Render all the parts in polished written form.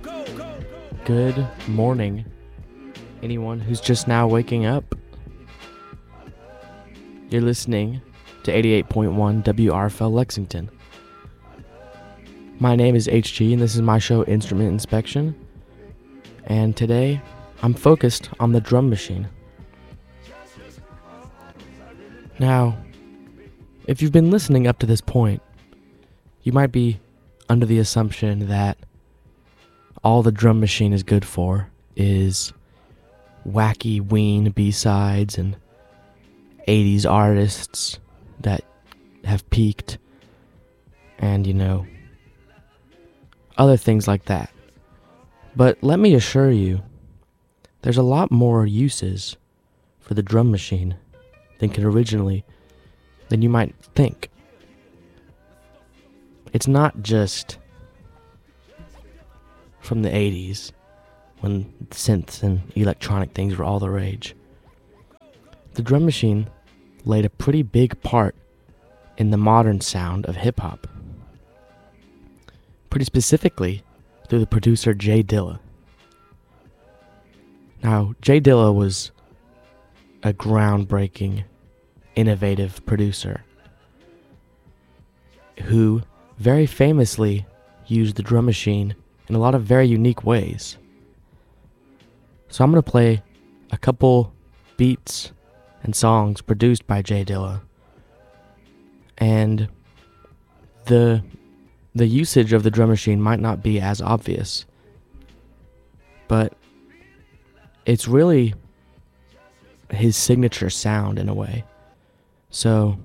Good morning, anyone who's just now waking up. You're listening to 88.1 WRFL Lexington. My name is HG, and this is my show, Instrument Inspection. And today, I'm focused on the drum machine. Now, if you've been listening up to this point, you might be under the assumption that all the drum machine is good for is wacky ween B-sides and 80s artists that have peaked and, other things like that. But let me assure you, there's a lot more uses for the drum machine than you might think. It's not just from the 80s, when synths and electronic things were all the rage. The drum machine laid a pretty big part in the modern sound of hip-hop. Pretty specifically, through the producer J Dilla. Now, J Dilla was a groundbreaking, innovative producer who very famously used the drum machine in a lot of very unique ways. So I'm going to play a couple beats and songs produced by J Dilla. And the usage of the drum machine might not be as obvious, but it's really his signature sound in a way. So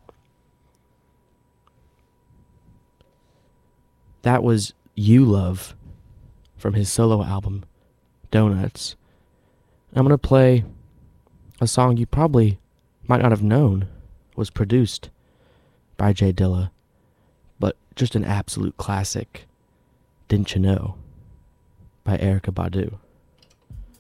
that was You Love from his solo album, Donuts. I'm going to play a song you probably might not have known was produced by J Dilla, but just an absolute classic, Didn't You Know, by Erykah Badu.